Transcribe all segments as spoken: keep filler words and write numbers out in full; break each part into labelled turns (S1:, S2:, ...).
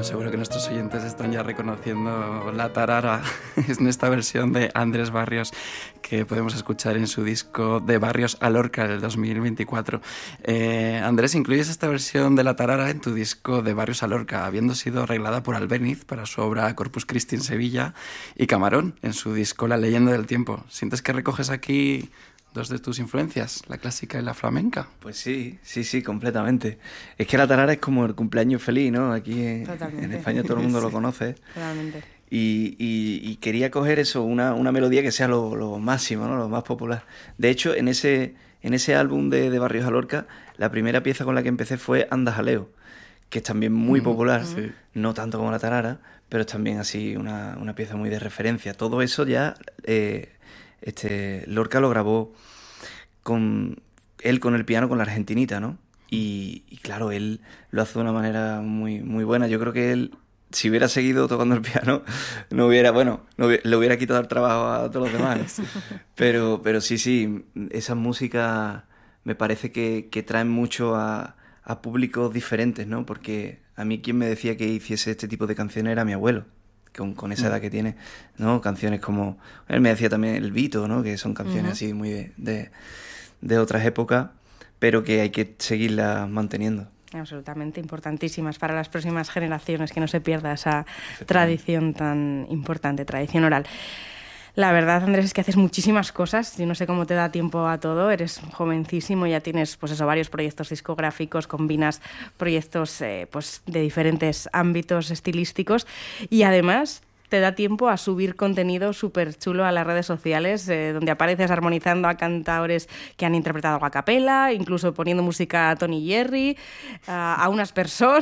S1: seguro que nuestros oyentes están ya reconociendo la tarara en esta versión de Andrés Barrios que podemos escuchar en su disco de Barrios a Lorca del dos mil veinticuatro. Eh, Andrés, incluyes esta versión de la tarara en tu disco de Barrios a Lorca, habiendo sido arreglada por Albéniz para su obra Corpus Christi en Sevilla y Camarón en su disco La leyenda del tiempo. ¿Sientes que recoges aquí dos de tus influencias, la clásica y la flamenca?
S2: Pues sí, sí, sí, completamente. Es que la tarara es como el cumpleaños feliz, ¿no? Aquí en, en España todo el mundo sí. lo conoce.
S3: Realmente.
S2: Y, y, y quería coger eso, una, una melodía que sea lo, lo máximo, ¿no? Lo más popular. De hecho, en ese, en ese álbum de, de Barrios a Lorca, la primera pieza con la que empecé fue Andajaleo, que es también muy mm, popular, sí. no tanto como la tarara, pero es también así una, una pieza muy de referencia. Todo eso ya... Eh, Este, Lorca lo grabó con él con el piano con la argentinita, ¿no? Y, y claro, él lo hace de una manera muy, muy buena. Yo creo que él, si hubiera seguido tocando el piano, no hubiera, bueno, no, le hubiera quitado el trabajo a todos los demás. Pero, pero sí, sí, esas músicas me parece que, que traen mucho a, a públicos diferentes, ¿no? Porque a mí quien me decía que hiciese este tipo de canciones era mi abuelo. Con, con esa edad que tiene, ¿no? Canciones como... Él me decía también el Vito, ¿no? Que son canciones uh-huh. así muy de, de, de otras épocas, pero que hay que seguirlas manteniendo.
S3: Absolutamente importantísimas para las próximas generaciones, que no se pierda esa tradición tan importante, tradición oral. La verdad, Andrés, es que haces muchísimas cosas. Yo no sé cómo te da tiempo a todo. Eres jovencísimo, ya tienes pues eso, varios proyectos discográficos, combinas proyectos eh, pues, de diferentes ámbitos estilísticos y además te da tiempo a subir contenido súper chulo a las redes sociales, eh, donde apareces armonizando a cantaores que han interpretado a capela, incluso poniendo música a Tony Jerry, a, a un aspersor...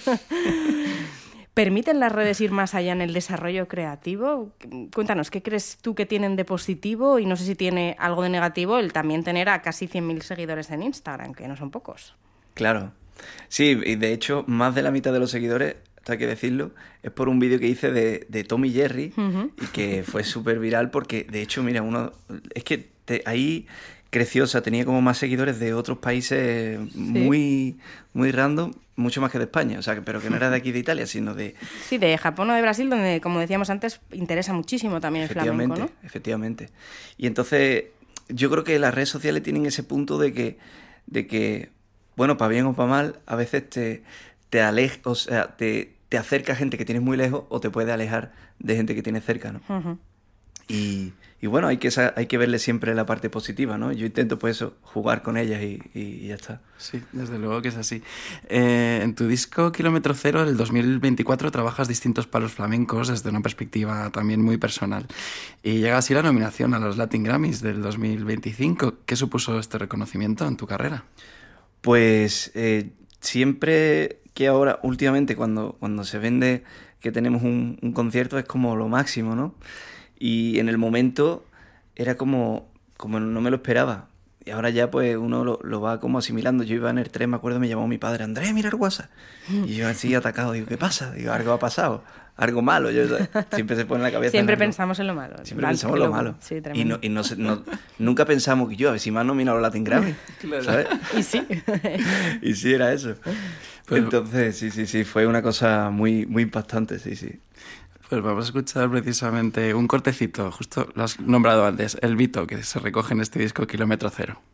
S3: ¿Permiten las redes ir más allá en el desarrollo creativo? Cuéntanos, ¿qué crees tú que tienen de positivo? Y no sé si tiene algo de negativo el también tener a casi cien mil seguidores en Instagram, que no son pocos.
S2: Claro. Sí, y de hecho, más de la mitad de los seguidores, hay que decirlo, es por un vídeo que hice de, de Tommy Jerry uh-huh. y que fue súper viral porque, de hecho, mira, uno es que te, ahí... creció, o sea, tenía como más seguidores de otros países sí. muy, muy random, mucho más que de España, o sea, pero que no era de aquí de Italia, sino de...
S3: Sí, de Japón o de Brasil, donde, como decíamos antes, interesa muchísimo también el flamenco, ¿no?
S2: Efectivamente, y entonces yo creo que las redes sociales tienen ese punto de que, de que bueno, para bien o para mal, a veces te, te aleja, o sea, te, te acerca a gente que tienes muy lejos o te puede alejar de gente que tienes cerca, ¿no? Uh-huh. Y, y bueno, hay que, hay que verle siempre la parte positiva, ¿no? Yo intento, pues eso, jugar con ellas y, y, y ya está.
S1: Sí, desde luego que es así. Eh, en tu disco Kilómetro Cero del dos mil veinticuatro trabajas distintos palos flamencos desde una perspectiva también muy personal. Y llega así la nominación a los Latin Grammys del dos mil veinticinco. ¿Qué supuso este reconocimiento en tu carrera?
S2: Pues eh, siempre que ahora, últimamente, cuando, cuando se vende que tenemos un, un concierto, es como lo máximo, ¿no? Y en el momento era como, como no me lo esperaba. Y ahora ya pues uno lo, lo va como asimilando. Yo iba en el tren, me acuerdo, me llamó mi padre, Andrés, mira el WhatsApp. Y yo así atacado, digo, ¿qué pasa? Digo, algo ha pasado, algo malo. Yo, siempre se pone en la cabeza.
S3: Siempre
S2: algo.
S3: pensamos en lo malo.
S2: Siempre pensamos en lo malo.
S3: Sí,
S2: y no, y no, no nunca pensamos que yo, a ver si me han nominado a los Latin Grammy.
S3: Claro. ¿Sabes? Y sí.
S2: Y sí, era eso. Pues, entonces, sí, sí, sí, fue una cosa muy, muy impactante, sí, sí.
S1: Pues vamos a escuchar precisamente un cortecito, justo lo has nombrado antes, el Vito, que se recoge en este disco Kilómetro Cero.